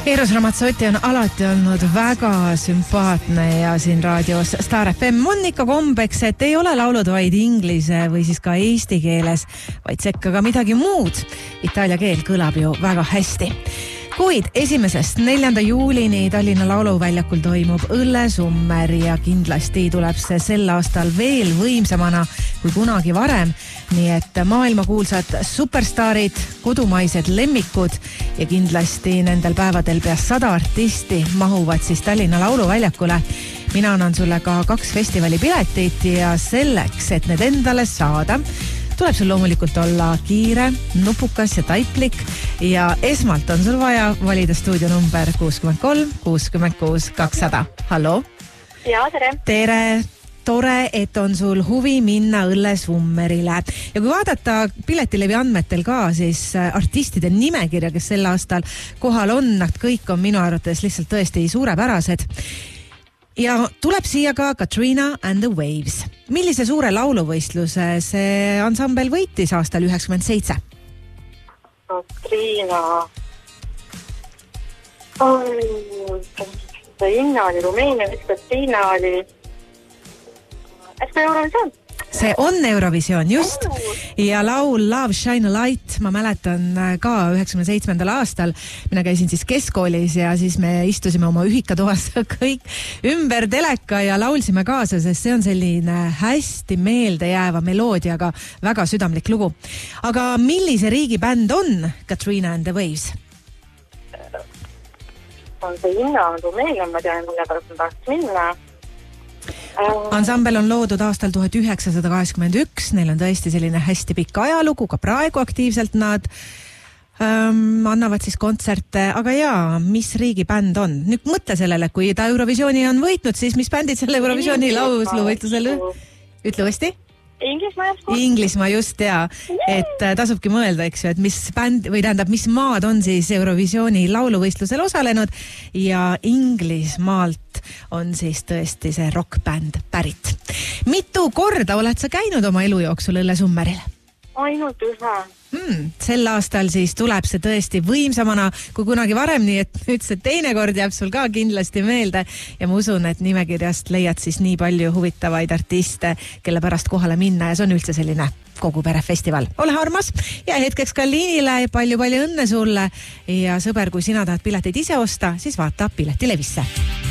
Eros Ramazzotti on alati olnud väga sümpaatne ja siin raadios Star FM on ikka kombeks, et ei ole laulud vaid inglise või siis ka eesti keeles, vaid sekka ka midagi muud. Itaalia keel kõlab ju väga hästi. Kuid 1.–4. juulini Tallinna Lauluväljakul toimub õllesummer ja kindlasti tuleb see sel aastal veel võimsamana kui kunagi varem. Nii et maailmakuulsad superstaarid, kodumaised lemmikud ja kindlasti nendel päevadel pea 100 artisti mahuvad siis Tallinna Lauluväljakule. Mina annan sulle ka 2 festivali piletit ja selleks, et need endale saada, tuleb sul loomulikult olla kiire, nupukas ja taiplik ja esmalt on sul vaja valida stuudionumber 63 66 200. Hallo? Ja, tere! Tere! Tore, et on sul huvi minna õllesummerile. Ja kui vaadata Piletilevi andmetel ka, siis artistide nimekirja, kes sel aastal kohal on, nad kõik on minu arvates lihtsalt tõesti suurepärased. Ja tuleb siia ka Katrina and the Waves. Millise suure lauluvõistluse see ansambel võitis aastal 97? Katrina. Katrina oli Rumeenia, Katrina oli... Äkki Eurovisioon? See on Eurovisioon, just. Ja laul Love Shine a Light, ma mäletan ka 97. aastal. Mina käisin siis keskkoolis ja siis me istusime oma ühikatoas kõik ümber teleka ja laulsime kaasa, sest see on selline hästi meeldejääva meloodiaga väga südamlik lugu. Aga millise riigi bänd on Katrina and the Waves? On see Inna, Rumeenia, ma tean, mille pärast ma tahaks minna. Ansambel on loodud aastal 1981, neil on tõesti selline hästi pikk ajalugu, ka praegu aktiivselt nad annavad siis kontserte, aga jaa, mis riigi bänd on? Nüüd mõtle sellele, kui ta Eurovisiooni on võitnud, siis mis bändid selle Eurovisiooni lausluvõitlusel? Ütle uuesti? Inglismaa just, jaa. Et tasubki mõelda, eks ju, et mis bänd, või tähendab, mis maad on siis Eurovisiooni lauluvõistlusel osalenud ja Inglismaalt on siis tõesti see rockbänd pärit. Mitu korda oled sa käinud oma elu jooksul õllesummeril? Ainult ühe. Sel aastal siis tuleb see tõesti võimsamana kui kunagi varem, nii et nüüd see teine kord jääb sul ka kindlasti meelde ja ma usun, et nimekirjast leiad siis nii palju huvitavaid artiste, kelle pärast kohale minna ja see on üldse selline kogu pere festival. Ole armas ja hetkeks ka liinile palju õnne sulle ja sõber, kui sina tahad pileteid ise osta, siis vaata Piletilevisse.